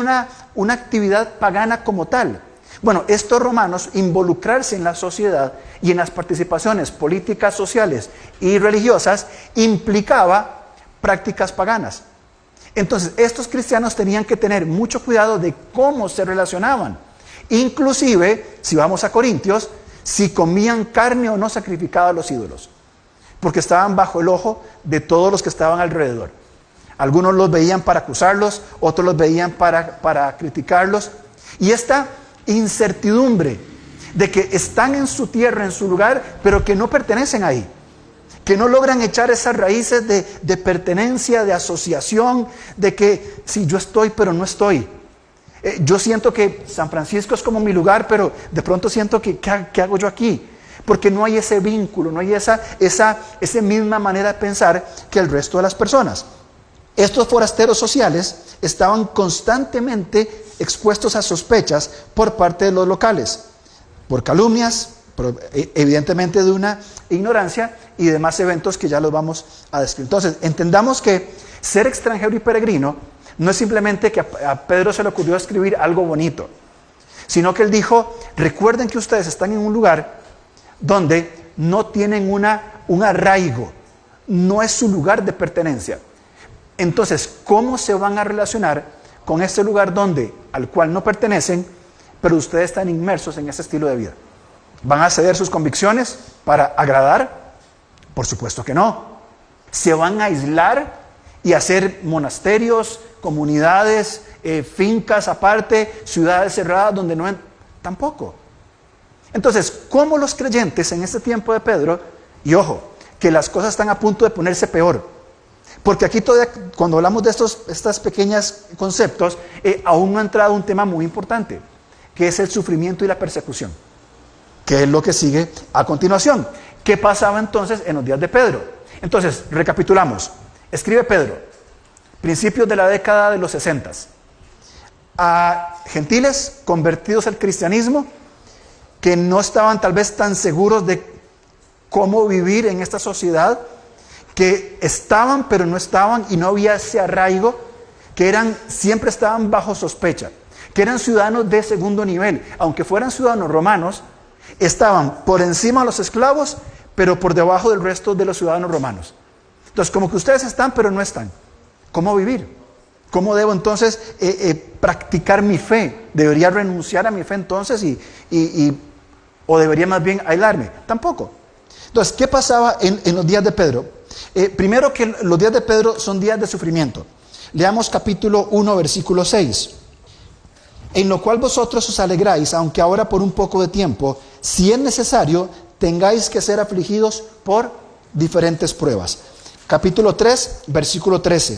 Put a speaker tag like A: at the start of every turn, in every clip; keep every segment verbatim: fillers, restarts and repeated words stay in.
A: una, una actividad pagana como tal. Bueno, estos romanos, involucrarse en la sociedad y en las participaciones políticas, sociales y religiosas, implicaba prácticas paganas. Entonces, estos cristianos tenían que tener mucho cuidado de cómo se relacionaban. Inclusive, si vamos a Corintios, si comían carne o no sacrificada a los ídolos. Porque estaban bajo el ojo de todos los que estaban alrededor. Algunos los veían para acusarlos, otros los veían para, para criticarlos. Y esta incertidumbre de que están en su tierra, en su lugar, pero que no pertenecen ahí. Que no logran echar esas raíces de, de pertenencia, de asociación, de que si yo estoy, pero no estoy. Eh, yo siento que San Francisco es como mi lugar, pero de pronto siento que ¿qué, qué hago yo aquí? Porque no hay ese vínculo, no hay esa, esa, esa misma manera de pensar que el resto de las personas. Estos forasteros sociales estaban constantemente expuestos a sospechas por parte de los locales, por calumnias, por, evidentemente de una ignorancia y demás eventos que ya los vamos a describir. Entonces, entendamos que ser extranjero y peregrino no es simplemente que a, a Pedro se le ocurrió escribir algo bonito, sino que él dijo, recuerden que ustedes están en un lugar donde no tienen una, un arraigo, no es su lugar de pertenencia. Entonces, ¿cómo se van a relacionar con este lugar donde, al cual no pertenecen, pero ustedes están inmersos en ese estilo de vida? ¿Van a ceder sus convicciones para agradar? Por supuesto que no. ¿Se van a aislar y hacer monasterios, comunidades, eh, fincas aparte, ciudades cerradas donde no... En... Tampoco. Entonces, ¿cómo los creyentes en este tiempo de Pedro, y ojo, que las cosas están a punto de ponerse peor? Porque aquí todavía, cuando hablamos de estos estos pequeños conceptos, eh, aún no ha entrado un tema muy importante, que es el sufrimiento y la persecución, que es lo que sigue a continuación. ¿Qué pasaba entonces en los días de Pedro? Entonces, recapitulamos. Escribe Pedro, principios de la década de los sesentas, a gentiles convertidos al cristianismo, que no estaban tal vez tan seguros de cómo vivir en esta sociedad, que estaban pero no estaban y no había ese arraigo, que eran, siempre estaban bajo sospecha, que eran ciudadanos de segundo nivel, aunque fueran ciudadanos romanos, estaban por encima de los esclavos, pero por debajo del resto de los ciudadanos romanos. Entonces, como que ustedes están pero no están. ¿Cómo vivir? ¿Cómo debo entonces eh, eh, practicar mi fe? ¿Debería renunciar a mi fe entonces y, y, y, o debería más bien aislarme? Tampoco. Entonces, ¿qué pasaba en, en los días de Pedro? Eh, primero que los días de Pedro son días de sufrimiento. Leamos capítulo uno, versículo seis. En lo cual vosotros os alegráis, aunque ahora por un poco de tiempo, si es necesario, tengáis que ser afligidos por diferentes pruebas. Capítulo tres, versículo trece.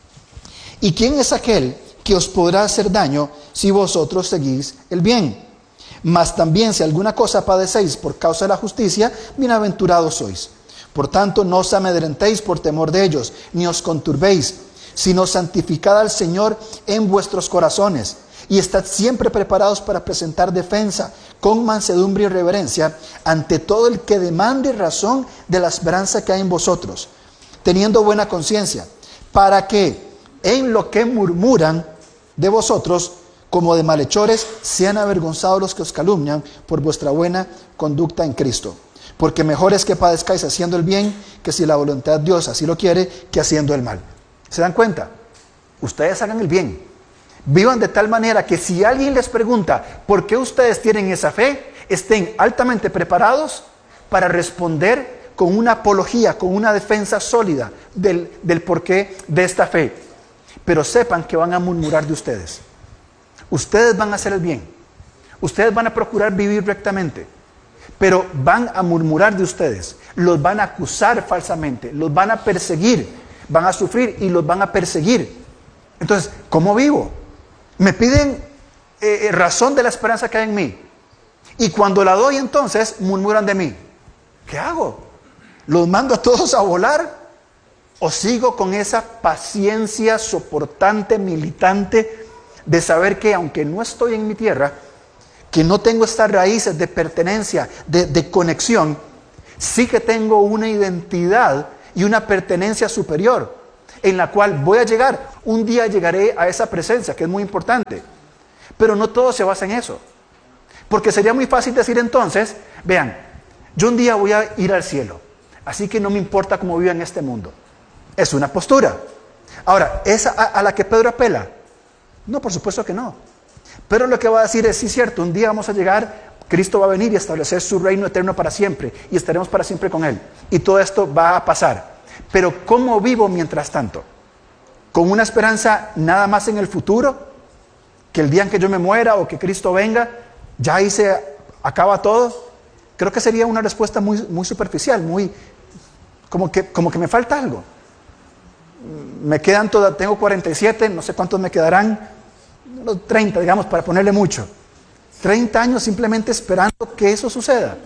A: ¿Y quién es aquel que os podrá hacer daño si vosotros seguís el bien? Mas también si alguna cosa padecéis por causa de la justicia, bienaventurados sois. Por tanto, no os amedrentéis por temor de ellos, ni os conturbéis, sino santificad al Señor en vuestros corazones, y estad siempre preparados para presentar defensa con mansedumbre y reverencia ante todo el que demande razón de la esperanza que hay en vosotros, teniendo buena conciencia, para que en lo que murmuran de vosotros, como de malhechores, sean avergonzados los que os calumnian por vuestra buena conducta en Cristo. Porque mejor es que padezcáis haciendo el bien, que si la voluntad de Dios así lo quiere, que haciendo el mal. ¿Se dan cuenta? Ustedes hagan el bien. Vivan de tal manera que si alguien les pregunta por qué ustedes tienen esa fe, estén altamente preparados para responder con una apología, con una defensa sólida del, del porqué de esta fe. Pero sepan que van a murmurar de ustedes. Ustedes van a hacer el bien. Ustedes van a procurar vivir rectamente. Pero van a murmurar de ustedes, los van a acusar falsamente, los van a perseguir, van a sufrir y los van a perseguir. Entonces, ¿cómo vivo? Me piden eh, razón de la esperanza que hay en mí. Y cuando la doy entonces, murmuran de mí. ¿Qué hago? ¿Los mando a todos a volar? ¿O sigo con esa paciencia soportante, militante, de saber que aunque no estoy en mi tierra, que no tengo estas raíces de pertenencia, de, de conexión, sí que tengo una identidad y una pertenencia superior, en la cual voy a llegar, Un día llegaré a esa presencia, que es muy importante. Pero no todo se basa en eso. Porque sería muy fácil decir entonces, vean, yo un día voy a ir al cielo, así que no me importa cómo viva en este mundo. Es una postura. Ahora, ¿es a, a la que Pedro apela? No, por supuesto que no. Pero lo que va a decir es, sí, cierto, un día vamos a llegar, Cristo va a venir y establecer su reino eterno para siempre, y estaremos para siempre con Él. Y todo esto va a pasar. Pero ¿cómo vivo mientras tanto? ¿Con una esperanza nada más en el futuro? ¿Que el día en que yo me muera o que Cristo venga, ya ahí se acaba todo? Creo que sería una respuesta muy, muy superficial, muy como que, como que me falta algo. Me quedan todas, tengo cuarenta y siete, no sé cuántos me quedarán, los treinta, digamos, para ponerle mucho. treinta años simplemente esperando que eso suceda.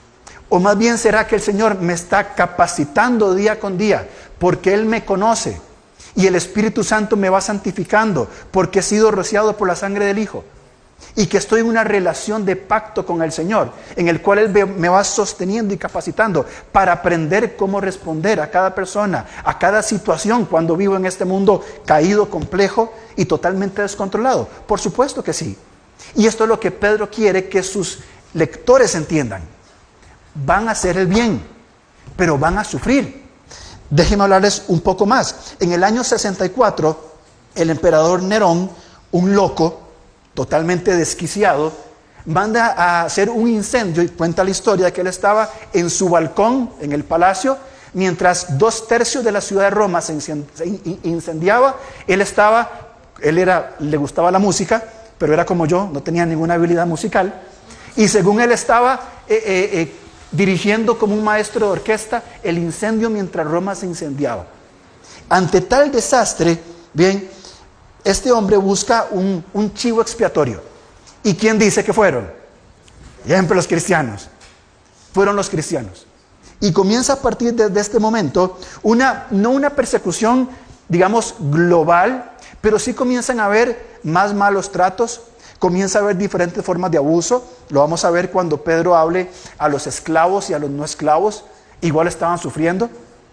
A: O más bien será que el Señor me está capacitando día con día, porque Él me conoce, y el Espíritu Santo me va santificando, porque he sido rociado por la sangre del Hijo, y que estoy en una relación de pacto con el Señor, en el cual Él me va sosteniendo y capacitando para aprender cómo responder a cada persona, a cada situación cuando vivo en este mundo caído, complejo y totalmente descontrolado. Por supuesto que sí. Y esto es lo que Pedro quiere que sus lectores entiendan. Van a hacer el bien, pero van a sufrir. Déjenme hablarles un poco más. En el año sesenta y cuatro, el emperador Nerón, un loco, totalmente desquiciado, manda a hacer un incendio, y cuenta la historia de que él estaba en su balcón, en el palacio, mientras dos tercios de la ciudad de Roma se incendiaba. Él estaba, él era, le gustaba la música, pero era como yo, no tenía ninguna habilidad musical, y según él estaba eh, eh, eh, dirigiendo como un maestro de orquesta el incendio mientras Roma se incendiaba. Ante tal desastre, bien, este hombre busca un, un chivo expiatorio. ¿Y quién dice que fueron? Siempre los cristianos. Fueron los cristianos. Y comienza a partir de, de este momento, una, no una persecución, digamos, global, pero sí comienzan a haber más malos tratos, comienza a haber diferentes formas de abuso. Lo vamos a ver cuando Pedro hable a los esclavos y a los no esclavos, igual estaban sufriendo.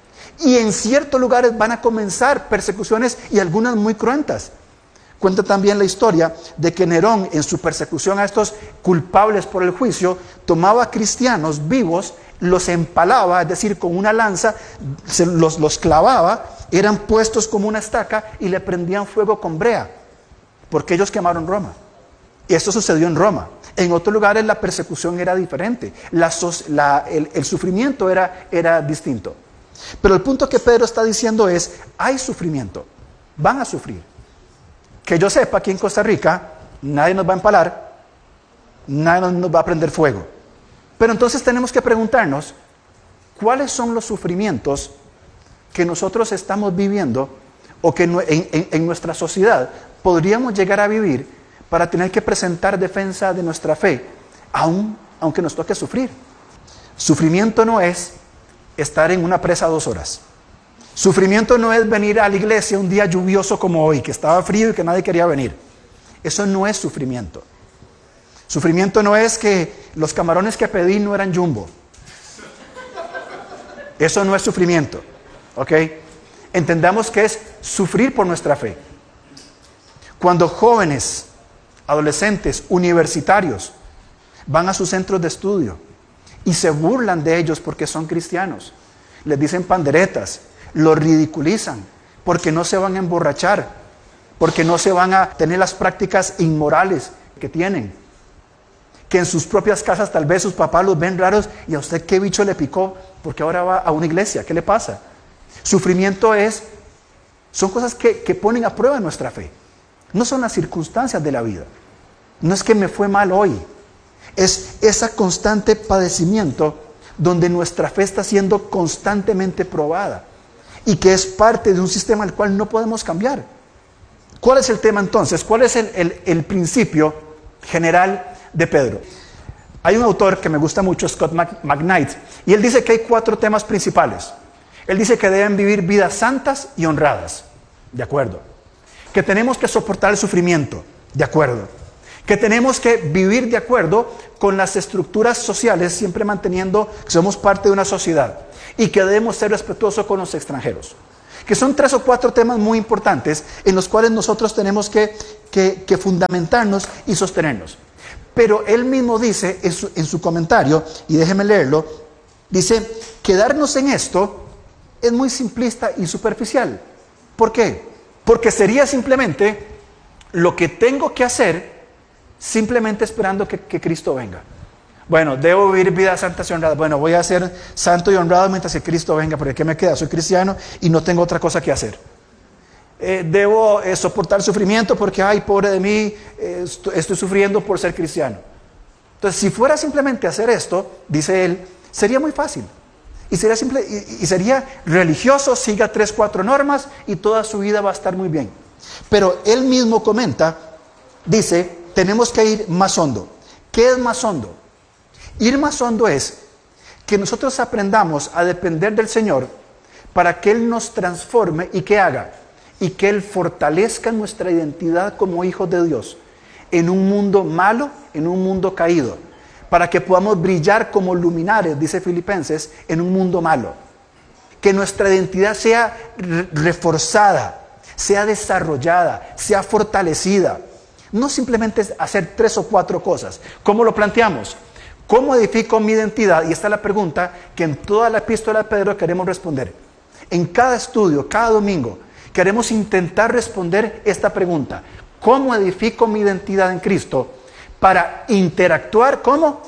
A: Y en ciertos lugares van a comenzar persecuciones, y algunas muy cruentas. Cuenta también la historia de que Nerón, en su persecución a estos culpables por el juicio, tomaba cristianos vivos, los empalaba, es decir, con una lanza, se los, los clavaba, eran puestos como una estaca y le prendían fuego con brea, porque ellos quemaron Roma. Y esto sucedió en Roma. En otros lugares la persecución era diferente, la, la, el, el sufrimiento era, era distinto. Pero el punto que Pedro está diciendo es, hay sufrimiento, van a sufrir. Que yo sepa, aquí en Costa Rica, nadie nos va a empalar, nadie nos va a prender fuego. Pero entonces tenemos que preguntarnos, ¿cuáles son los sufrimientos que nosotros estamos viviendo o que en, en, en nuestra sociedad podríamos llegar a vivir para tener que presentar defensa de nuestra fe, aun, aunque nos toque sufrir? Sufrimiento no es estar en una presa dos horas. Sufrimiento no es venir a la iglesia un día lluvioso como hoy, que estaba frío y que nadie quería venir. Eso no es sufrimiento. Sufrimiento no es que los camarones que pedí no eran jumbo. Eso no es sufrimiento. ¿Ok? Entendamos que es sufrir por nuestra fe. Cuando jóvenes, adolescentes, universitarios van a sus centros de estudio y se burlan de ellos porque son cristianos, les dicen panderetas, los ridiculizan porque no se van a emborrachar, porque no se van a tener las prácticas inmorales que tienen, que en sus propias casas tal vez sus papás los ven raros, y a usted qué bicho le picó porque ahora va a una iglesia, ¿qué le pasa? Sufrimiento es, son cosas que, que ponen a prueba nuestra fe. No son las circunstancias de la vida, no es que me fue mal hoy, es ese constante padecimiento donde nuestra fe está siendo constantemente probada y que es parte de un sistema al cual no podemos cambiar. ¿Cuál es el tema entonces? ¿Cuál es el, el, el principio general de Pedro? Hay un autor que me gusta mucho, Scott McKnight, y él dice que hay cuatro temas principales. Él dice que deben vivir vidas santas y honradas, de acuerdo. Que tenemos que soportar el sufrimiento, de acuerdo. Que tenemos que vivir de acuerdo con las estructuras sociales, siempre manteniendo que somos parte de una sociedad. Y que debemos ser respetuosos con los extranjeros. que son tres o cuatro temas muy importantes en los cuales nosotros tenemos que, que, que fundamentarnos y sostenernos. Pero él mismo dice en su, en su comentario, y déjeme leerlo, dice, quedarnos en esto es muy simplista y superficial. ¿Por qué? Porque sería simplemente lo que tengo que hacer simplemente esperando que, que Cristo venga. Bueno, debo vivir vidas santas y honradas. Bueno, voy a ser santo y honrado mientras que Cristo venga, porque ¿qué me queda? Soy cristiano y no tengo otra cosa que hacer. Eh, debo eh, soportar sufrimiento porque, ay, pobre de mí, eh, estoy, estoy sufriendo por ser cristiano. Entonces, si fuera simplemente hacer esto, dice él, sería muy fácil. Y sería, simple, y, y sería religioso, siga tres, cuatro normas y toda su vida va a estar muy bien. Pero él mismo comenta, dice, tenemos que ir más hondo. ¿Qué es más hondo? Ir más hondo es que nosotros aprendamos a depender del Señor para que Él nos transforme y que haga, y que Él fortalezca nuestra identidad como hijos de Dios en un mundo malo, en un mundo caído, para que podamos brillar como luminares, dice Filipenses, en un mundo malo. Que nuestra identidad sea re- reforzada, sea desarrollada, sea fortalecida. No simplemente es hacer tres o cuatro cosas. ¿Cómo lo planteamos? ¿Cómo edifico mi identidad? Y esta es la pregunta que en toda la epístola de Pedro queremos responder. En cada estudio, cada domingo, queremos intentar responder esta pregunta. ¿Cómo edifico mi identidad en Cristo para interactuar? ¿Cómo?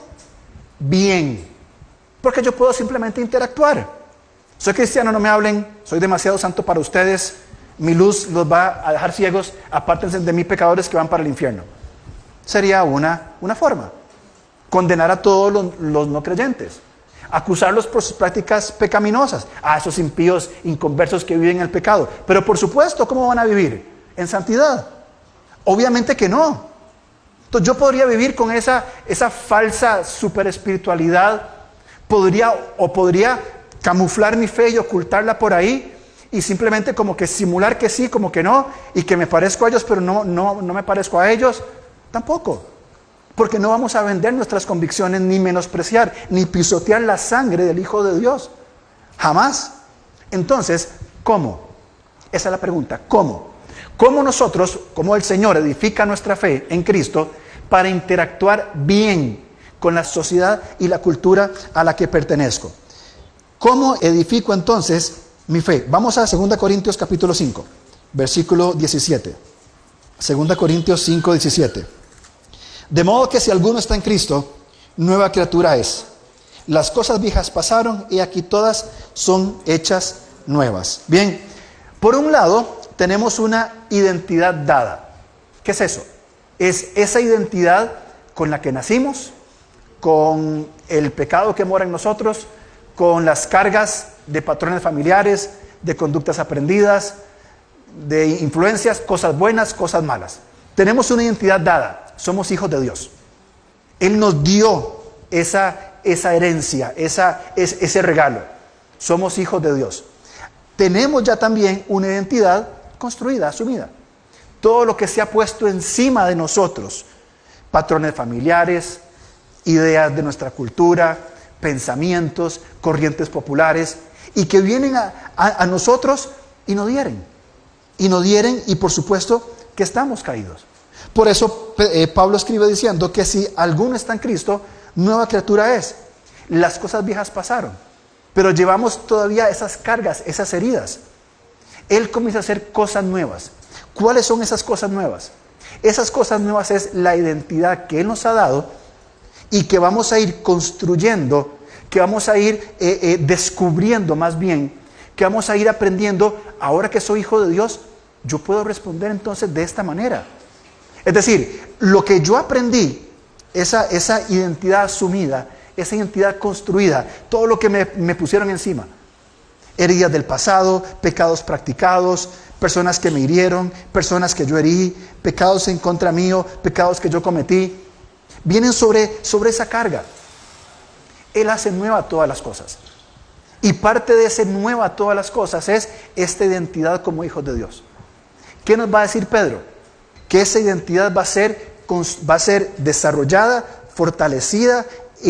A: Bien. Porque yo puedo simplemente interactuar. Soy cristiano, no me hablen. Soy demasiado santo para ustedes. Mi luz los va a dejar ciegos. Apártense de mí, pecadores que van para el infierno. Sería una, una forma. Condenar a todos los, los no creyentes. Acusarlos por sus prácticas pecaminosas. A esos impíos inconversos que viven en el pecado. Pero por supuesto, ¿cómo van a vivir? ¿En santidad? Obviamente que no. Entonces yo podría vivir con esa, esa falsa super espiritualidad. Podría, o podría camuflar mi fe y ocultarla por ahí. Y simplemente como que simular que sí, como que no. Y que me parezco a ellos, pero no, no, no me parezco a ellos. Tampoco. Porque no vamos a vender nuestras convicciones, ni menospreciar, ni pisotear la sangre del Hijo de Dios. Jamás. Entonces, ¿cómo? Esa es la pregunta. ¿Cómo? ¿Cómo nosotros, como el Señor, edifica nuestra fe en Cristo para interactuar bien con la sociedad y la cultura a la que pertenezco? ¿Cómo edifico entonces mi fe? Vamos a segunda Corintios capítulo cinco, versículo diecisiete. segunda Corintios cinco, diecisiete. De modo que si alguno está en Cristo, nueva criatura es. Las cosas viejas pasaron y aquí todas son hechas nuevas. Bien, por un lado tenemos una identidad dada. ¿Qué es eso? Es esa identidad con la que nacimos, con el pecado que mora en nosotros, con las cargas de patrones familiares, de conductas aprendidas, de influencias, cosas buenas, cosas malas. Tenemos una identidad dada. Somos hijos de Dios. Él nos dio esa, esa herencia, esa, es, ese regalo. Somos hijos de Dios. Tenemos ya también una identidad construida, asumida. Todo lo que se ha puesto encima de nosotros, patrones familiares, ideas de nuestra cultura, pensamientos, corrientes populares, y que vienen a, a, a nosotros y nos hieren. Y nos hieren y por supuesto que estamos caídos. Por eso eh, Pablo escribe diciendo que si alguno está en Cristo, nueva criatura es. Las cosas viejas pasaron, pero llevamos todavía esas cargas, esas heridas. Él comienza a hacer cosas nuevas. ¿Cuáles son esas cosas nuevas? Esas cosas nuevas es la identidad que Él nos ha dado y que vamos a ir construyendo, que vamos a ir eh, eh, descubriendo más bien, que vamos a ir aprendiendo. Ahora que soy hijo de Dios, yo puedo responder entonces de esta manera. Es decir, lo que yo aprendí, esa, esa identidad asumida, esa identidad construida, todo lo que me, me pusieron encima, heridas del pasado, pecados practicados, personas que me hirieron, personas que yo herí, pecados en contra mío, pecados que yo cometí, vienen sobre, sobre esa carga. Él hace nueva todas las cosas. Y parte de ese nueva todas las cosas es esta identidad como hijos de Dios. ¿Qué nos va a decir Pedro? Que esa identidad va a ser, va a ser desarrollada, fortalecida,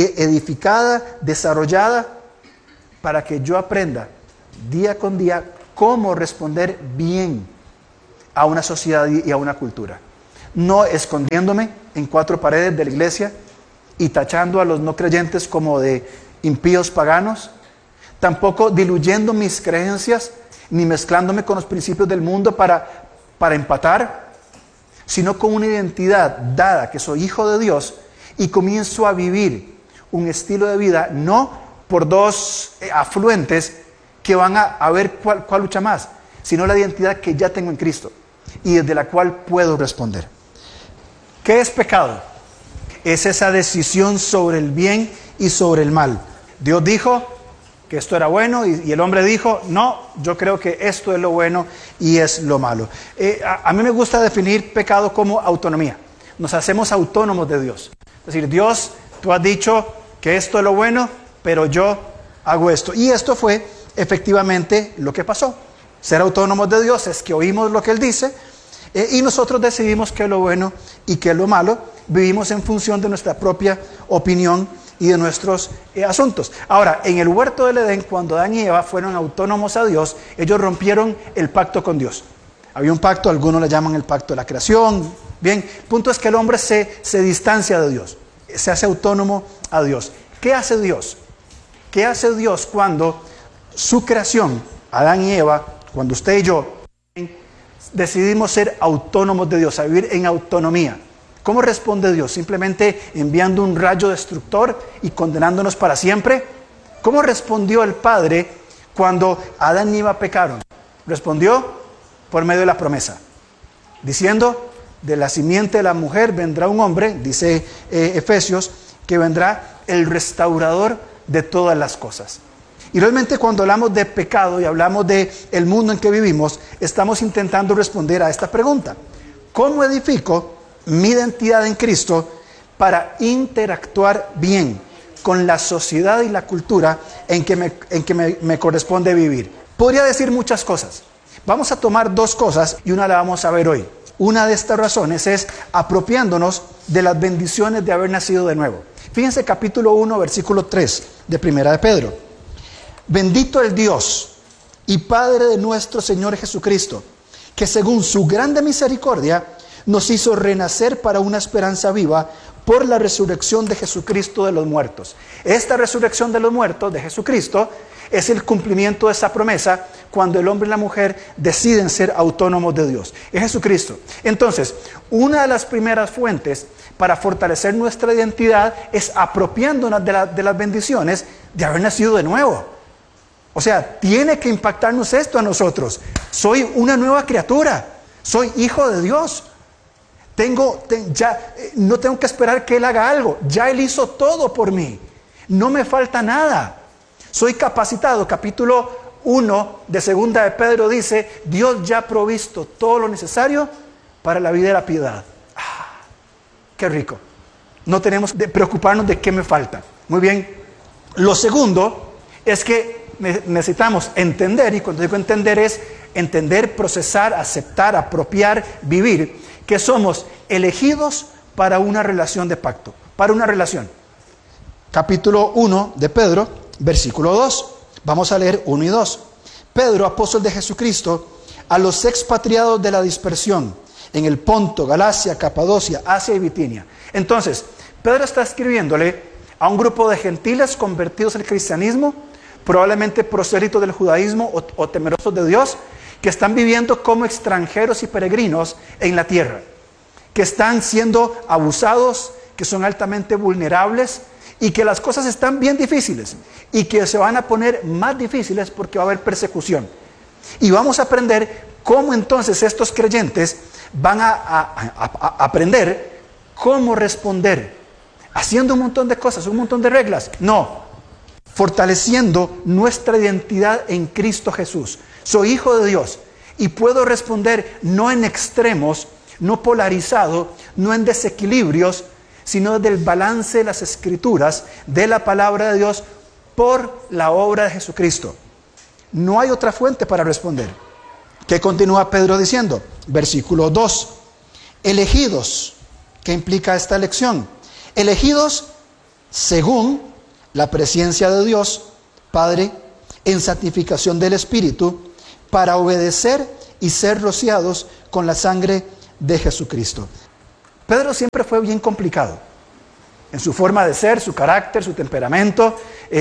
A: edificada, desarrollada, para que yo aprenda día con día cómo responder bien a una sociedad y a una cultura. No escondiéndome en cuatro paredes de la iglesia y tachando a los no creyentes como de impíos paganos. Tampoco diluyendo mis creencias ni mezclándome con los principios del mundo para, para empatar, sino con una identidad dada que soy hijo de Dios y comienzo a vivir un estilo de vida no por dos afluentes que van a, a ver cuál, cuál lucha más, sino la identidad que ya tengo en Cristo y desde la cual puedo responder. ¿Qué es pecado? Es esa decisión sobre el bien y sobre el mal. Dios dijo que esto era bueno y, y el hombre dijo, no, yo creo que esto es lo bueno y es lo malo. Eh, a, a mí me gusta definir pecado como autonomía. Nos hacemos autónomos de Dios. Es decir, Dios, tú has dicho que esto es lo bueno, pero yo hago esto. Y esto fue efectivamente lo que pasó. Ser autónomos de Dios es que oímos lo que Él dice eh, y nosotros decidimos qué es lo bueno y qué es lo malo. Vivimos en función de nuestra propia opinión y de nuestros eh, asuntos. Ahora, en el huerto del Edén, cuando Adán y Eva fueron autónomos a Dios, ellos rompieron el pacto con Dios. Había un pacto, algunos le llaman el pacto de la creación. Bien, el punto es que el hombre se, se distancia de Dios, se hace autónomo a Dios. ¿Qué hace Dios? ¿Qué hace Dios cuando su creación, Adán y Eva, cuando usted y yo decidimos ser autónomos de Dios, a vivir en autonomía? ¿Cómo responde Dios? ¿Simplemente enviando un rayo destructor y condenándonos para siempre? ¿Cómo respondió el Padre cuando Adán y Eva pecaron? Respondió por medio de la promesa, diciendo, de la simiente de la mujer vendrá un hombre, dice eh, Efesios, que vendrá el restaurador de todas las cosas. Y realmente cuando hablamos de pecado y hablamos de el mundo en que vivimos, estamos intentando responder a esta pregunta. ¿Cómo edifico mi identidad en Cristo para interactuar bien con la sociedad y la cultura en que me, en que me, me corresponde vivir? Podría decir muchas cosas. Vamos a tomar dos cosas y una la vamos a ver hoy. Una de estas razones es apropiándonos de las bendiciones de haber nacido de nuevo. Fíjense capítulo uno, versículo tres de Primera de Pedro. Bendito el Dios y Padre de nuestro Señor Jesucristo, que según su grande misericordia nos hizo renacer para una esperanza viva por la resurrección de Jesucristo de los muertos. Esta resurrección de los muertos de Jesucristo es el cumplimiento de esa promesa cuando el hombre y la mujer deciden ser autónomos de Dios. Es Jesucristo. Entonces, una de las primeras fuentes para fortalecer nuestra identidad es apropiándonos de, la, de las bendiciones de haber nacido de nuevo. O sea, tiene que impactarnos esto a nosotros. Soy una nueva criatura. Soy hijo de Dios. Tengo, te, ya, eh, no tengo que esperar que Él haga algo. Ya Él hizo todo por mí. No me falta nada. Soy capacitado. Capítulo uno de Segunda de Pedro dice, Dios ya ha provisto todo lo necesario para la vida y la piedad. Ah, qué rico. No tenemos que preocuparnos de qué me falta. Muy bien. Lo segundo es que necesitamos entender, y cuando digo entender es entender, procesar, aceptar, apropiar, vivir, que somos elegidos para una relación de pacto, para una relación. Capítulo uno de Pedro, versículo dos. Vamos a leer uno y dos. Pedro, apóstol de Jesucristo, a los expatriados de la dispersión, en el Ponto, Galacia, Capadocia, Asia y Bitinia. Entonces, Pedro está escribiéndole a un grupo de gentiles convertidos al cristianismo, probablemente prosélitos del judaísmo o, o temerosos de Dios, que están viviendo como extranjeros y peregrinos en la tierra, que están siendo abusados, que son altamente vulnerables y que las cosas están bien difíciles y que se van a poner más difíciles porque va a haber persecución. Y vamos a aprender cómo entonces estos creyentes van a, a, a, a aprender cómo responder, haciendo un montón de cosas, un montón de reglas. No, fortaleciendo nuestra identidad en Cristo Jesús. Soy hijo de Dios y puedo responder no en extremos, no polarizado, no en desequilibrios, sino del balance de las Escrituras, de la palabra de Dios, por la obra de Jesucristo. No hay otra fuente para responder. ¿Qué continúa Pedro diciendo? Versículo dos. Elegidos. ¿Qué implica esta elección? Elegidos según la presencia de Dios, Padre, en santificación del Espíritu, para obedecer y ser rociados con la sangre de Jesucristo. Pedro siempre fue bien complicado en su forma de ser, su carácter, su temperamento.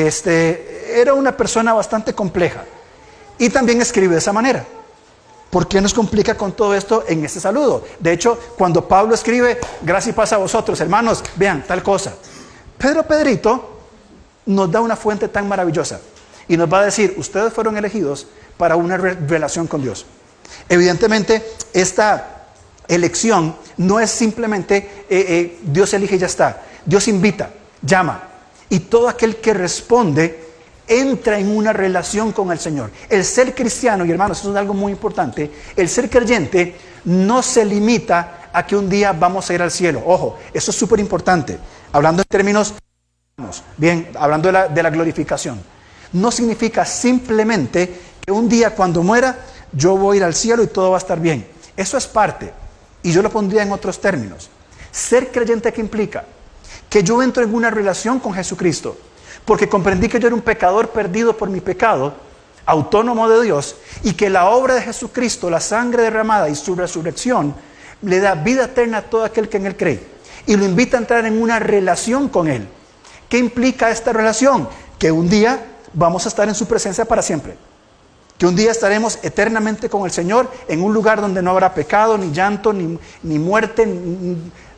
A: Este, era una persona bastante compleja y también escribe de esa manera. ¿Por qué nos complica con todo esto en este saludo? De hecho, cuando Pablo escribe, gracia y paz a vosotros, hermanos, vean tal cosa. Pedro Pedrito nos da una fuente tan maravillosa y nos va a decir, ustedes fueron elegidos para una re- relación con Dios. Evidentemente, esta elección no es simplemente eh, eh, Dios elige y ya está. Dios invita, llama, y todo aquel que responde entra en una relación con el Señor. El ser cristiano, y hermanos, eso es algo muy importante, el ser creyente no se limita a que un día vamos a ir al cielo. Ojo, eso es súper importante. Hablando en términos, bien, hablando de la, de la glorificación. No significa simplemente que un día cuando muera, yo voy a ir al cielo y todo va a estar bien. Eso es parte, y yo lo pondría en otros términos. Ser creyente, ¿qué implica? Que yo entro en una relación con Jesucristo, porque comprendí que yo era un pecador perdido por mi pecado, autónomo de Dios, y que la obra de Jesucristo, la sangre derramada y su resurrección, le da vida eterna a todo aquel que en Él cree, y lo invita a entrar en una relación con Él. ¿Qué implica esta relación? Que un día vamos a estar en su presencia para siempre, que un día estaremos eternamente con el Señor, en un lugar donde no habrá pecado, ni llanto, ni, ni muerte, ni,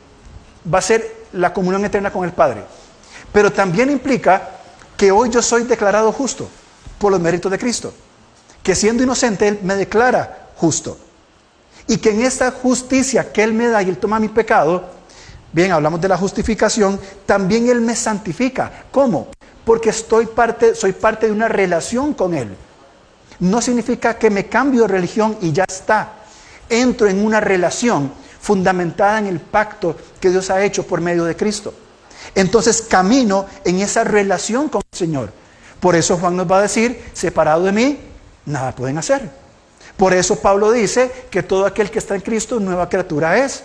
A: va a ser la comunión eterna con el Padre. Pero también implica que hoy yo soy declarado justo por los méritos de Cristo, que siendo inocente Él me declara justo, y que en esta justicia que Él me da y Él toma mi pecado, bien, hablamos de la justificación, también Él me santifica. ¿Cómo? Porque estoy parte, soy parte de una relación con Él. No significa que me cambio de religión y ya está. Entro en una relación fundamentada en el pacto que Dios ha hecho por medio de Cristo. Entonces camino en esa relación con el Señor. Por eso Juan nos va a decir, separado de mí, nada pueden hacer. Por eso Pablo dice que todo aquel que está en Cristo, nueva criatura es.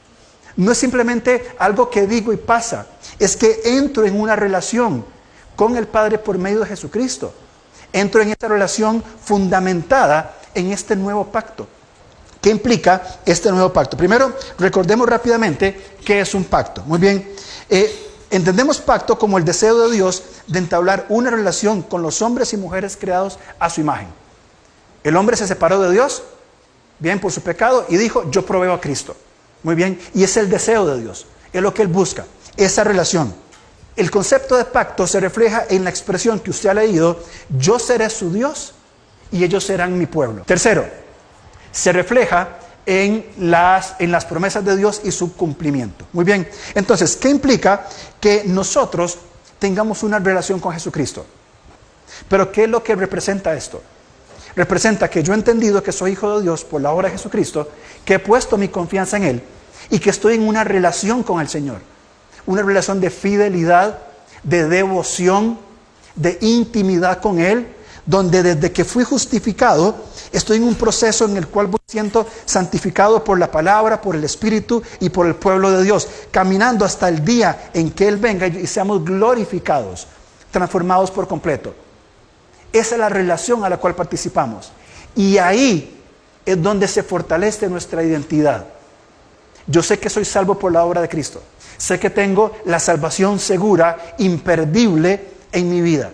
A: No es simplemente algo que digo y pasa, es que entro en una relación con el Padre por medio de Jesucristo. Entro en esta relación fundamentada en este nuevo pacto. ¿Qué implica este nuevo pacto? Primero, recordemos rápidamente qué es un pacto. Muy bien, eh, entendemos pacto como el deseo de Dios de entablar una relación con los hombres y mujeres creados a su imagen. El hombre se separó de Dios, bien, por su pecado, y dijo, yo proveo a Cristo. Muy bien, y es el deseo de Dios, es lo que Él busca, esa relación. El concepto de pacto se refleja en la expresión que usted ha leído, yo seré su Dios y ellos serán mi pueblo. Tercero, se refleja en las, en las promesas de Dios y su cumplimiento. Muy bien, entonces, ¿qué implica que nosotros tengamos una relación con Jesucristo? Pero ¿qué es lo que representa esto? Representa que yo he entendido que soy hijo de Dios por la obra de Jesucristo, que he puesto mi confianza en Él y que estoy en una relación con el Señor. Una relación de fidelidad, de devoción, de intimidad con Él, donde desde que fui justificado, estoy en un proceso en el cual voy siendo santificado por la palabra, por el Espíritu y por el pueblo de Dios, caminando hasta el día en que Él venga y seamos glorificados, transformados por completo. Esa es la relación a la cual participamos. Y ahí es donde se fortalece nuestra identidad. Yo sé que soy salvo por la obra de Cristo. Sé que tengo la salvación segura, imperdible en mi vida.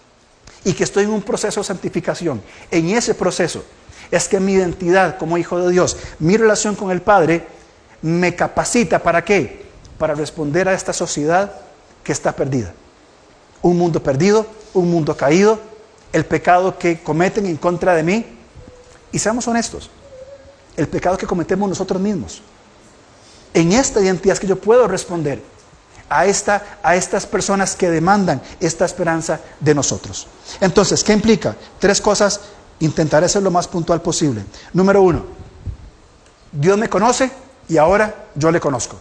A: Y que estoy en un proceso de santificación. En ese proceso es que mi identidad como hijo de Dios, mi relación con el Padre, me capacita ¿para qué? Para responder a esta sociedad que está perdida. Un mundo perdido, un mundo caído, el pecado que cometen en contra de mí. Y seamos honestos, el pecado que cometemos nosotros mismos. En esta identidad es que yo puedo responder a, esta, a estas personas que demandan esta esperanza de nosotros. Entonces, ¿qué implica? Tres cosas, intentaré ser lo más puntual posible. Número uno, Dios me conoce y ahora yo le conozco.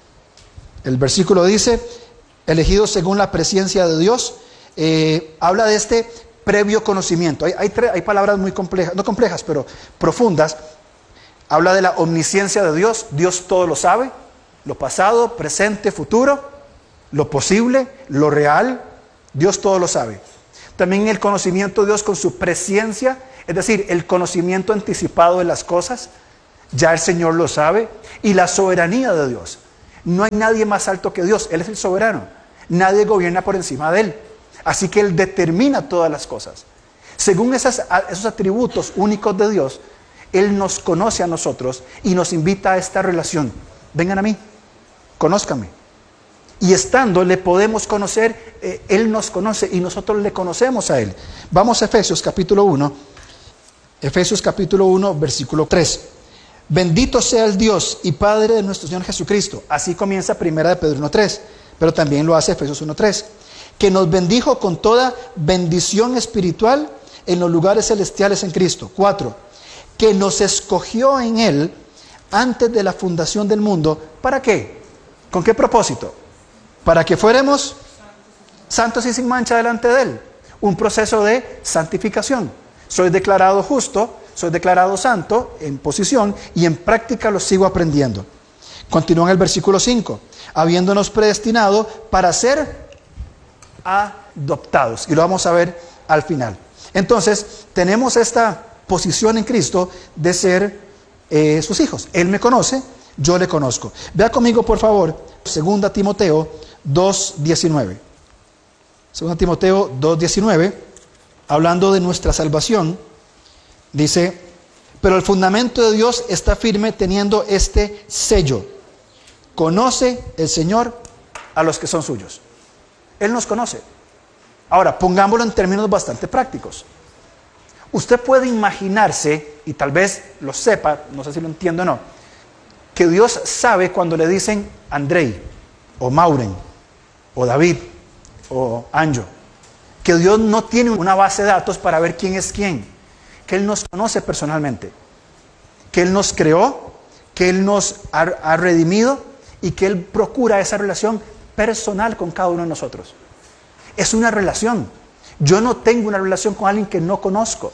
A: El versículo dice, elegidos según la presciencia de Dios, eh, habla de este previo conocimiento. Hay, hay, hay palabras muy complejas, no complejas, pero profundas. Habla de la omnisciencia de Dios. Dios todo lo sabe, lo pasado, presente, futuro, lo posible, lo real. Dios todo lo sabe. También el conocimiento de Dios con su presciencia, Es decir, el conocimiento anticipado de las cosas, ya el Señor lo sabe, y la soberanía de Dios. No hay nadie más alto que Dios, Él es el soberano. Nadie gobierna por encima de Él. Así que Él determina todas las cosas. Según esas, esos atributos únicos de Dios, Él nos conoce a nosotros y nos invita a esta relación. Vengan a mí, conózcanme. Y estando le podemos conocer, eh, Él nos conoce y nosotros le conocemos a Él. Vamos a Efesios capítulo uno. Efesios capítulo uno, versículo tres. Bendito sea el Dios y Padre de nuestro Señor Jesucristo. Así comienza primera de Pedro uno tres, pero también lo hace Efesios uno tres. Que nos bendijo con toda bendición espiritual en los lugares celestiales en Cristo. cuatro. Que nos escogió en Él antes de la fundación del mundo. ¿Para qué? ¿Con qué propósito? Para que fuéramos santos y sin mancha delante de Él. Un proceso de santificación. Soy declarado justo, soy declarado santo en posición y en práctica lo sigo aprendiendo. Continúa en el versículo cinco. Habiéndonos predestinado para ser adoptados. Y lo vamos a ver al final. Entonces, tenemos esta posición en Cristo de ser eh, sus hijos. Él me conoce, yo le conozco. Vea conmigo, por favor, segunda Timoteo dos diecinueve. segunda Timoteo dos diecinueve. Hablando de nuestra salvación, dice, pero el fundamento de Dios está firme teniendo este sello. Conoce el Señor a los que son suyos. Él nos conoce. Ahora, pongámoslo en términos bastante prácticos. Usted puede imaginarse, y tal vez lo sepa, no sé si lo entiendo o no, que Dios sabe cuando le dicen Andrei, o Mauren, o David, o Anjo. Que Dios no tiene una base de datos para ver quién es quién, que Él nos conoce personalmente, que Él nos creó, que Él nos ha, ha redimido y que Él procura esa relación personal con cada uno de nosotros. Es una relación. Yo no tengo una relación con alguien que no conozco.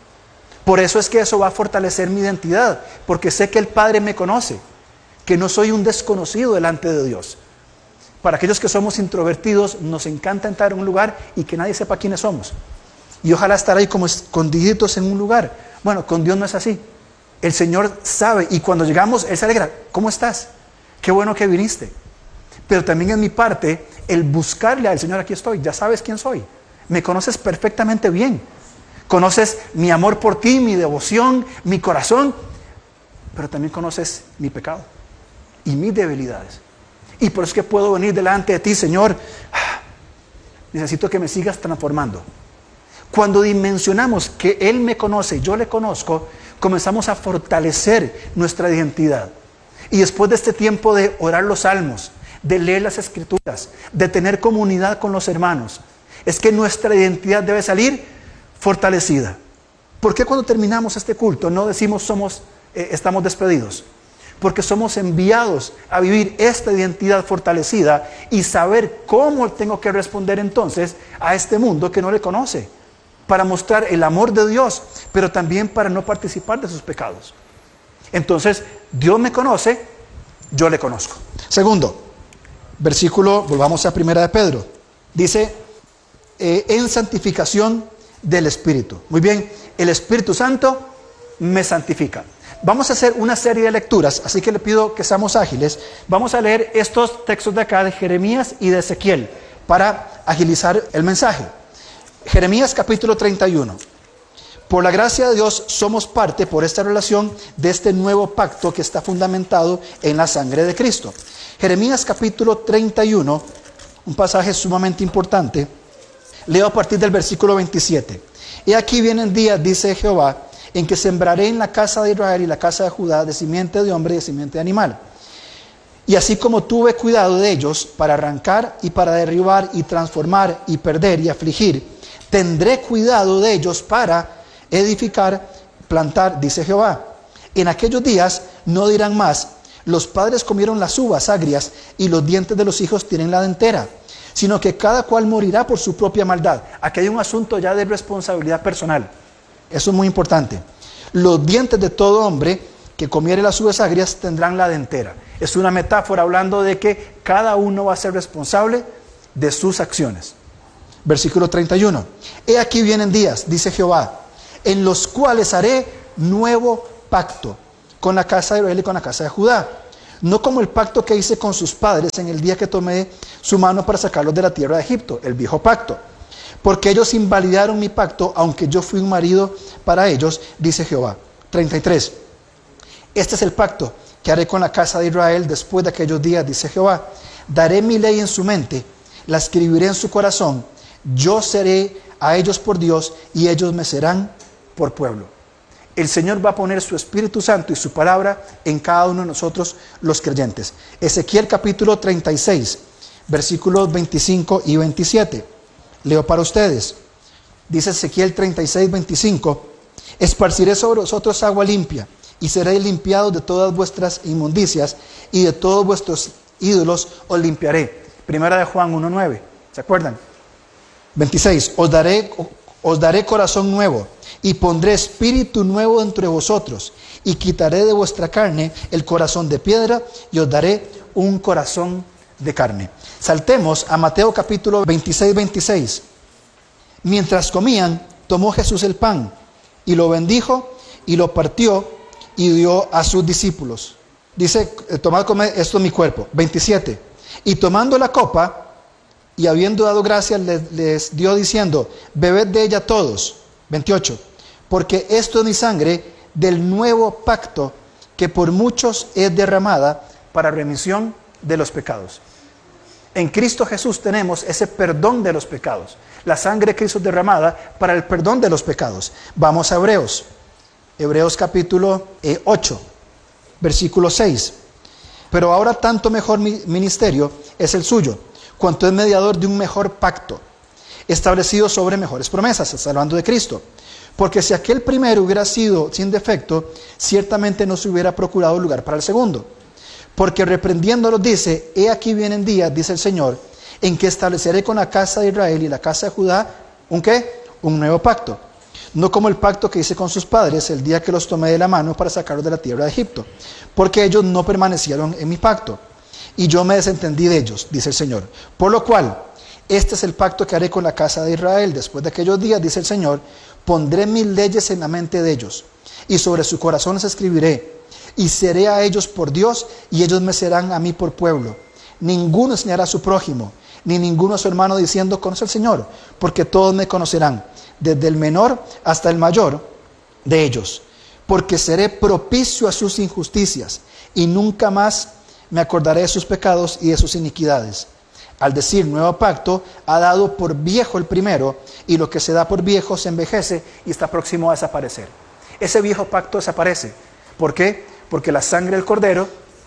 A: Por eso es que eso va a fortalecer mi identidad, porque sé que el Padre me conoce, que no soy un desconocido delante de Dios. Para aquellos que somos introvertidos, nos encanta entrar en un lugar y que nadie sepa quiénes somos. Y ojalá estar ahí como escondiditos en un lugar. Bueno, con Dios no es así. El Señor sabe y cuando llegamos, Él se alegra. ¿Cómo estás? Qué bueno que viniste. Pero también en mi parte, el buscarle al Señor, aquí estoy, ya sabes quién soy. Me conoces perfectamente bien. Conoces mi amor por ti, mi devoción, mi corazón. Pero también conoces mi pecado y mis debilidades. Y por eso es que puedo venir delante de ti, Señor. Necesito que me sigas transformando. Cuando dimensionamos que Él me conoce, yo le conozco, comenzamos a fortalecer nuestra identidad. Y después de este tiempo de orar los salmos, de leer las escrituras, de tener comunidad con los hermanos, es que nuestra identidad debe salir fortalecida. ¿Por qué cuando terminamos este culto no decimos somos, eh, estamos despedidos? Porque somos enviados a vivir esta identidad fortalecida y saber cómo tengo que responder entonces a este mundo que no le conoce, para mostrar el amor de Dios, pero también para no participar de sus pecados. Entonces, Dios me conoce, yo le conozco. Segundo, versículo, volvamos a primera de Pedro, dice, eh, en santificación del Espíritu. Muy bien, el Espíritu Santo me santifica. Vamos a hacer una serie de lecturas, así que le pido que seamos ágiles. Vamos a leer estos textos de acá de Jeremías y de Ezequiel para agilizar el mensaje. Jeremías capítulo treinta y uno. Por la gracia de Dios somos parte por esta relación de este nuevo pacto que está fundamentado en la sangre de Cristo. Jeremías capítulo treinta y uno, un pasaje sumamente importante. Leo a partir del versículo veintisiete. He aquí vienen días, dice Jehová, en que sembraré en la casa de Israel y la casa de Judá de simiente de hombre y de simiente de animal. Y así como tuve cuidado de ellos para arrancar y para derribar y transformar y perder y afligir, tendré cuidado de ellos para edificar, plantar, dice Jehová. En aquellos días no dirán más, los padres comieron las uvas agrias y los dientes de los hijos tienen la dentera, sino que cada cual morirá por su propia maldad. Aquí hay un asunto ya de responsabilidad personal. Eso es muy importante. Los dientes de todo hombre que comiere las uvas agrias tendrán la dentera. Es una metáfora hablando de que cada uno va a ser responsable de sus acciones. Versículo treinta y uno. He aquí vienen días, dice Jehová, en los cuales haré nuevo pacto con la casa de Israel y con la casa de Judá. No como el pacto que hice con sus padres en el día que tomé su mano para sacarlos de la tierra de Egipto, el viejo pacto. Porque ellos invalidaron mi pacto, aunque yo fui un marido para ellos, dice Jehová. treinta y tres. Este es el pacto que haré con la casa de Israel después de aquellos días, dice Jehová. Daré mi ley en su mente, la escribiré en su corazón. Yo seré a ellos por Dios y ellos me serán por pueblo. El Señor va a poner su Espíritu Santo y su palabra en cada uno de nosotros los creyentes. Ezequiel capítulo treinta y seis, versículos veinticinco y veintisiete. Leo para ustedes. Dice Ezequiel treinta y seis, veinticinco. Esparciré sobre vosotros agua limpia y seréis limpiados de todas vuestras inmundicias y de todos vuestros ídolos os limpiaré. Primera de Juan uno nueve. ¿Se acuerdan? veintiséis. Os daré, os daré corazón nuevo y pondré espíritu nuevo entre vosotros y quitaré de vuestra carne el corazón de piedra y os daré un corazón de carne. Saltemos a Mateo capítulo veintiséis, veintiséis. Mientras comían, tomó Jesús el pan y lo bendijo y lo partió y dio a sus discípulos. Dice, tomad, comed, esto es mi cuerpo. veintisiete. Y tomando la copa y habiendo dado gracias, les, les dio diciendo, bebed de ella todos. veintiocho. Porque esto es mi sangre del nuevo pacto que por muchos es derramada para remisión de los pecados. En Cristo Jesús tenemos ese perdón de los pecados. La sangre de Cristo es derramada para el perdón de los pecados. Vamos a Hebreos. Hebreos capítulo eh, ocho, versículo seis. Pero ahora tanto mejor ministerio es el suyo, cuanto es mediador de un mejor pacto, establecido sobre mejores promesas. Está hablando de Cristo. Porque si aquel primero hubiera sido sin defecto, ciertamente no se hubiera procurado lugar para el segundo. Porque reprendiéndolos dice, he aquí vienen días, dice el Señor, en que estableceré con la casa de Israel y la casa de Judá, ¿un qué? Un nuevo pacto. No como el pacto que hice con sus padres el día que los tomé de la mano para sacarlos de la tierra de Egipto. Porque ellos no permanecieron en mi pacto. Y yo me desentendí de ellos, dice el Señor. Por lo cual, este es el pacto que haré con la casa de Israel. Después de aquellos días, dice el Señor, pondré mis leyes en la mente de ellos. Y sobre sus corazones escribiré. Y seré a ellos por Dios, y ellos me serán a mí por pueblo. Ninguno enseñará a su prójimo, ni ninguno a su hermano diciendo, conoce al Señor, porque todos me conocerán, desde el menor hasta el mayor de ellos. Porque seré propicio a sus injusticias, y nunca más me acordaré de sus pecados y de sus iniquidades. Al decir nuevo pacto, ha dado por viejo el primero, y lo que se da por viejo se envejece y está próximo a desaparecer. Ese viejo pacto desaparece. ¿Por qué? Porque la sangre del Cordero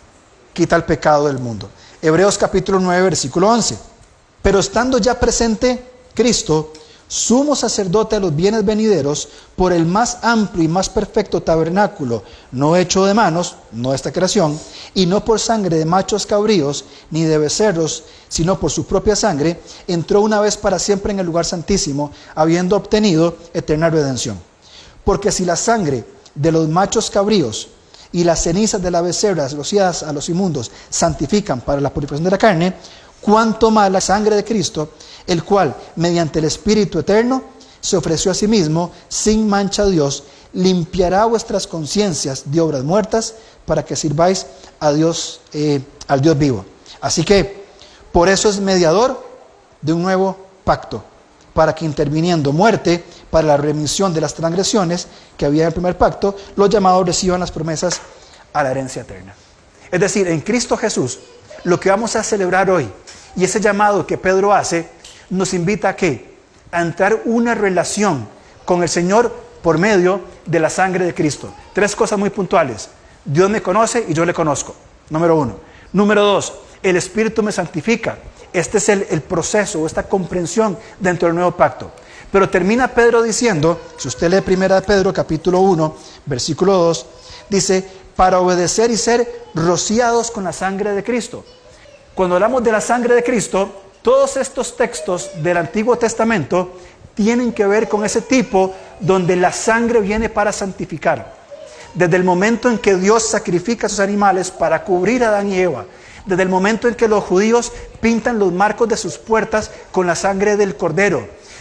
A: quita el pecado del mundo. Hebreos capítulo nueve, versículo once. Pero estando ya presente Cristo, sumo sacerdote de los bienes venideros, por el más amplio y más perfecto tabernáculo, no hecho de manos, no esta creación, y no por sangre de machos cabríos, ni de becerros, sino por su propia sangre, entró una vez para siempre en el lugar santísimo, habiendo obtenido eterna redención. Porque si la sangre de los machos cabríos y las cenizas de las becerras rociadas a los inmundos santifican para la purificación de la carne, cuánto más la sangre de Cristo, el cual, mediante el Espíritu eterno, se ofreció a sí mismo, sin mancha a Dios, limpiará vuestras conciencias de obras muertas, para que sirváis a Dios, eh, al Dios vivo. Así que, por eso es mediador de un nuevo pacto, para que interviniendo muerte para la remisión de las transgresiones que había en el primer pacto, los llamados reciban las promesas a la herencia eterna. Es decir, en Cristo Jesús, lo que vamos a celebrar hoy, y ese llamado que Pedro hace, nos invita a ¿qué? A entrar una relación con el Señor por medio de la sangre de Cristo. Tres cosas muy puntuales. Dios me conoce y yo le conozco. Número uno. Número dos, el Espíritu me santifica. Este es el, el proceso, esta comprensión dentro del nuevo pacto. Pero termina Pedro diciendo, si usted lee primera de Pedro capítulo uno, versículo dos, dice, para obedecer y ser rociados con la sangre de Cristo. Cuando hablamos de la sangre de Cristo, todos estos textos del Antiguo Testamento tienen que ver con ese tipo donde la sangre viene para santificar. Desde el momento en que Dios sacrifica a sus animales para cubrir a Adán y Eva, desde el momento en que los judíos pintan los marcos de sus puertas con la sangre del Cordero,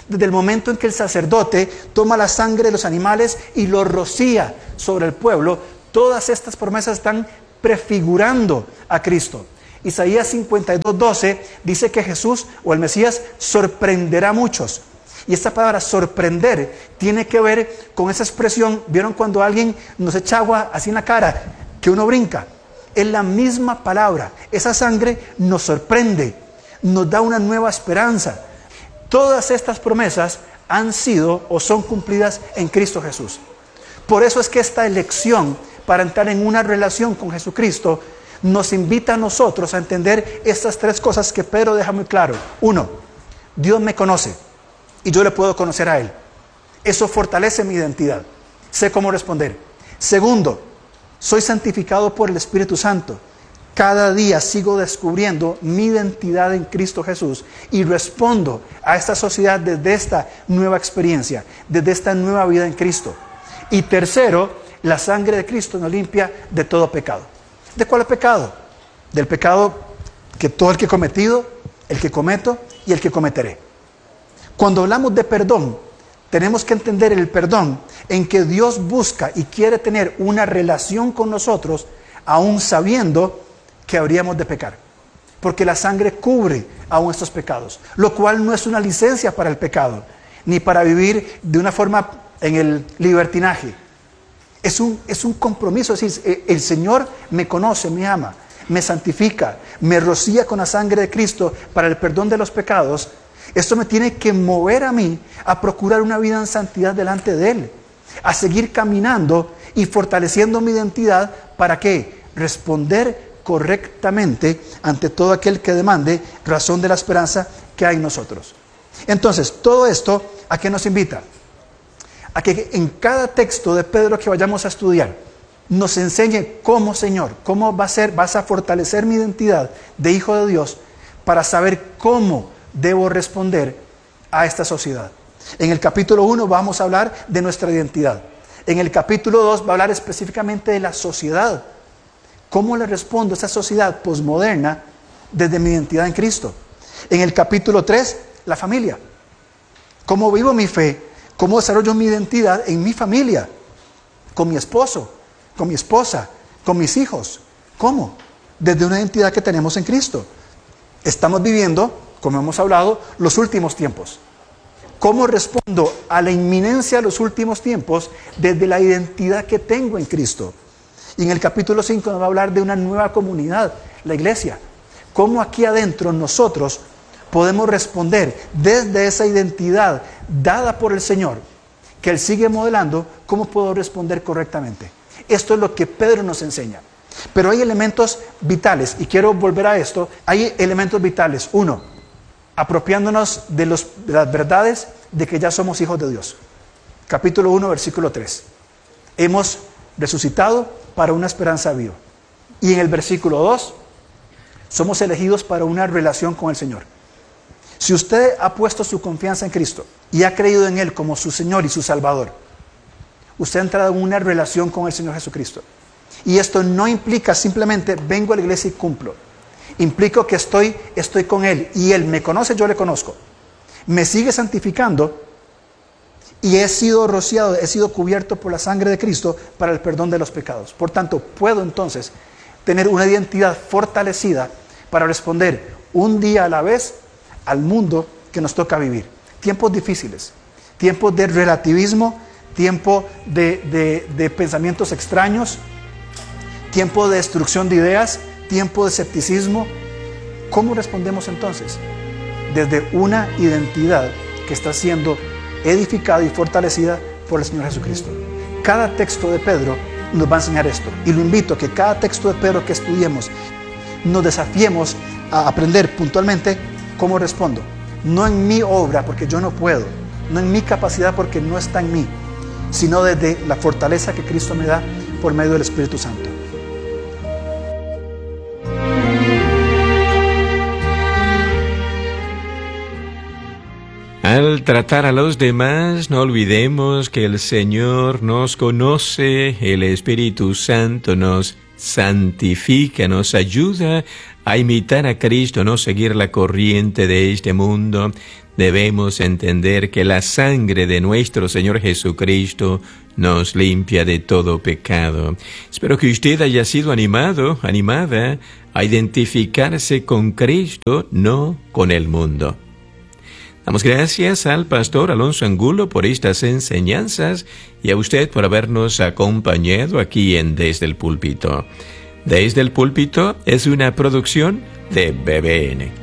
A: Desde el momento en que el sacerdote toma la sangre de los animales y lo rocía sobre el pueblo, todas estas promesas están prefigurando a Cristo. Isaías cincuenta y dos, doce dice que Jesús o el Mesías sorprenderá a muchos. Y esta palabra sorprender tiene que ver con esa expresión, ¿vieron cuando alguien nos echa agua así en la cara, que uno brinca? Es la misma palabra. Esa sangre nos sorprende, nos da una nueva esperanza. Todas estas promesas han sido o son cumplidas en Cristo Jesús. Por eso es que esta elección para entrar en una relación con Jesucristo nos invita a nosotros a entender estas tres cosas que Pedro deja muy claro. Uno, Dios me conoce y yo le puedo conocer a Él. Eso fortalece mi identidad. Sé cómo responder. Segundo, soy santificado por el Espíritu Santo. Cada día sigo descubriendo mi identidad en Cristo Jesús y respondo a esta sociedad desde esta nueva experiencia, desde esta nueva vida en Cristo. Y tercero, la sangre de Cristo nos limpia de todo pecado. ¿De cuál pecado? Del pecado que todo el que he cometido, el que cometo y el que cometeré. Cuando hablamos de perdón, tenemos que entender el perdón en que Dios busca y quiere tener una relación con nosotros, aún sabiendo que habríamos de pecar. Porque la sangre cubre aún estos pecados, lo cual no es una licencia para el pecado, ni para vivir de una forma en el libertinaje. Es un, es un compromiso, es decir, el Señor me conoce, me ama, me santifica, me rocía con la sangre de Cristo para el perdón de los pecados. Esto me tiene que mover a mí a procurar una vida en santidad delante de Él, a seguir caminando y fortaleciendo mi identidad. ¿Para qué? Responder correctamente ante todo aquel que demande razón de la esperanza que hay en nosotros. Entonces, todo esto, ¿a qué nos invita? A que en cada texto de Pedro que vayamos a estudiar, nos enseñe cómo, Señor, cómo va a ser, vas a fortalecer mi identidad de hijo de Dios para saber cómo debo responder a esta sociedad. En el capítulo uno vamos a hablar de nuestra identidad. En el capítulo dos va a hablar específicamente de la sociedad. ¿Cómo le respondo a esa sociedad posmoderna desde mi identidad en Cristo? En el capítulo tres, la familia. ¿Cómo vivo mi fe? ¿Cómo desarrollo mi identidad en mi familia? Con mi esposo, con mi esposa, con mis hijos. ¿Cómo? Desde una identidad que tenemos en Cristo. Estamos viviendo, como hemos hablado, los últimos tiempos. ¿Cómo respondo a la inminencia de los últimos tiempos desde la identidad que tengo en Cristo? Y en el capítulo cinco nos va a hablar de una nueva comunidad, la iglesia. ¿Cómo aquí adentro nosotros podemos responder desde esa identidad dada por el Señor, que Él sigue modelando? ¿Cómo puedo responder correctamente? Esto es lo que Pedro nos enseña. Pero hay elementos vitales, y quiero volver a esto. Hay elementos vitales. Uno, apropiándonos de, los, de las verdades de que ya somos hijos de Dios. Capítulo uno, versículo tres. Hemos resucitado para una esperanza viva. Y en el versículo dos, somos elegidos para una relación con el Señor. Si usted ha puesto su confianza en Cristo y ha creído en Él como su Señor y su Salvador, usted ha entrado en una relación con el Señor Jesucristo. Y esto no implica simplemente vengo a la iglesia y cumplo. Implica que estoy, estoy con Él y Él me conoce, yo le conozco. Me sigue santificando y he sido rociado, he sido cubierto por la sangre de Cristo para el perdón de los pecados. Por tanto, puedo entonces tener una identidad fortalecida para responder un día a la vez al mundo que nos toca vivir. Tiempos difíciles, tiempos de relativismo, tiempo de, de, de pensamientos extraños, tiempo de destrucción de ideas, tiempo de escepticismo. ¿Cómo respondemos entonces? Desde una identidad que está siendo edificada y fortalecida por el Señor Jesucristo. Cada texto de Pedro nos va a enseñar esto. Y lo invito a que cada texto de Pedro que estudiemos nos desafiemos a aprender puntualmente cómo respondo. No en mi obra, porque yo no puedo. No en mi capacidad, porque no está en mí. Sino desde la fortaleza que Cristo me da por medio del Espíritu Santo.
B: Al tratar a los demás, no olvidemos que el Señor nos conoce, el Espíritu Santo nos santifica, nos ayuda a imitar a Cristo, no seguir la corriente de este mundo, debemos entender que la sangre de nuestro Señor Jesucristo nos limpia de todo pecado. Espero que usted haya sido animado, animada, a identificarse con Cristo, no con el mundo. Damos gracias al pastor Alonso Angulo por estas enseñanzas y a usted por habernos acompañado aquí en Desde el Púlpito. Desde el Púlpito es una producción de B B N.